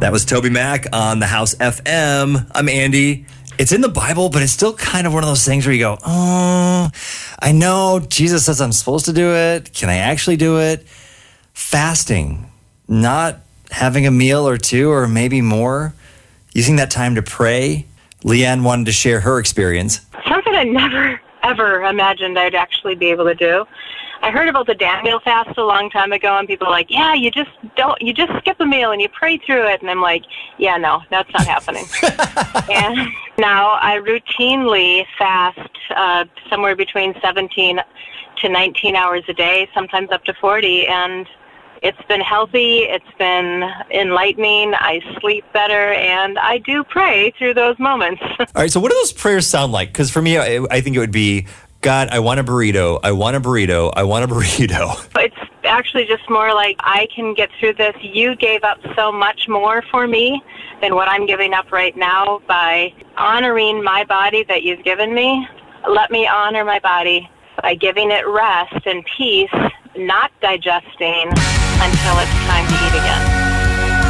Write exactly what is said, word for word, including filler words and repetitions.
That was Toby Mac on the House F M. I'm Andy. It's in the Bible, but it's still kind of one of those things where you go, oh, I know Jesus says I'm supposed to do it. Can I actually do it? Fasting, not having a meal or two or maybe more, using that time to pray. Leanne wanted to share her experience. Something I never, ever imagined I'd actually be able to do. I heard about the Daniel fast a long time ago, and people are like, yeah, you just don't, you just skip a meal and you pray through it. And I'm like, yeah, no, that's not happening. And now I routinely fast uh, somewhere between seventeen to nineteen hours a day, sometimes up to forty. And it's been healthy. It's been enlightening. I sleep better, and I do pray through those moments. All right, so what do those prayers sound like? Because for me, I, I think it would be, God, I want a burrito. I want a burrito. I want a burrito. It's actually just more like, I can get through this. You gave up so much more for me than what I'm giving up right now by honoring my body that you've given me. Let me honor my body by giving it rest and peace, not digesting until it's time to eat again.